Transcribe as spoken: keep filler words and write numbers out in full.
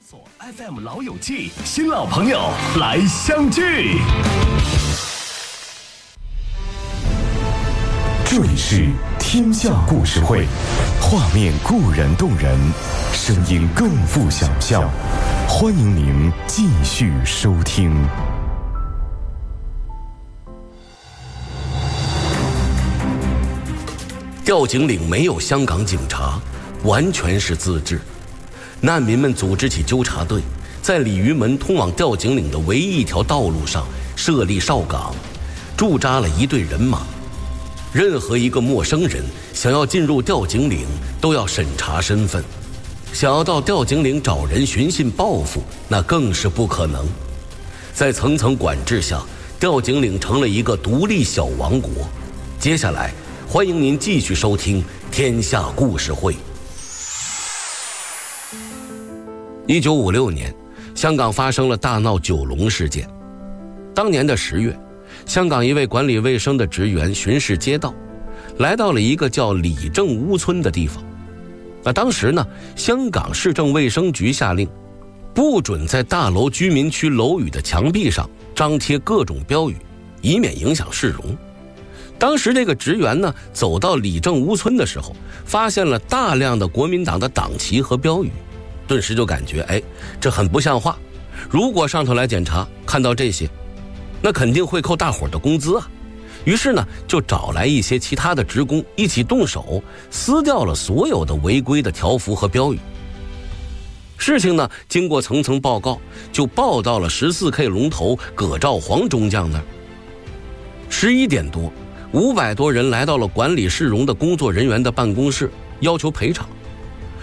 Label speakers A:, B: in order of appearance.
A: 索 F M 老友记，新老朋友来相聚。这里是天下故事会，画面固然动人，声音更富想象。欢迎您继续收听。
B: 吊井岭没有香港警察，完全是自治。难民们组织起纠察队，在鲤鱼门通往吊井岭的唯一一条道路上设立哨岗，驻扎了一队人马。任何一个陌生人想要进入吊井岭都要审查身份，想要到吊井岭找人寻衅报复，那更是不可能。在层层管制下，吊井岭成了一个独立小王国。接下来欢迎您继续收听天下故事会。一九五六年，香港发生了大闹九龙事件。当年的十月，香港一位管理卫生的职员巡视街道，来到了一个叫李正屋村的地方。那当时呢，香港市政卫生局下令，不准在大楼居民区楼宇的墙壁上张贴各种标语，以免影响市容。当时这个职员呢，走到李正屋村的时候，发现了大量的国民党的党旗和标语，顿时就感觉，哎，这很不像话。如果上头来检查，看到这些，那肯定会扣大伙的工资啊。于是呢，就找来一些其他的职工一起动手，撕掉了所有的违规的条幅和标语。事情呢，经过层层报告，就报到了 十四K 龙头葛兆煌中将那儿。十一点多，五百多人来到了管理市容的工作人员的办公室，要求赔偿。